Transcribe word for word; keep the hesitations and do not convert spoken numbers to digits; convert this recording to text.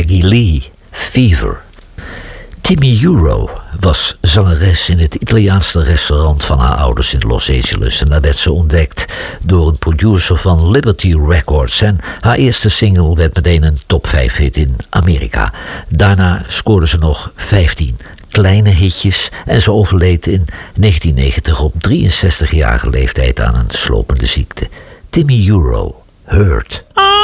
Peggy Lee, Fever. Timmy Euro was zangeres in het Italiaanse restaurant van haar ouders in Los Angeles. En daar werd ze ontdekt door een producer van Liberty Records. En haar eerste single werd meteen een top vijf hit in Amerika. Daarna scoorde ze nog vijftien kleine hitjes en ze overleed in negentien negentig op drieënzestigjarige leeftijd aan een slopende ziekte. Timmy Euro, Hurt.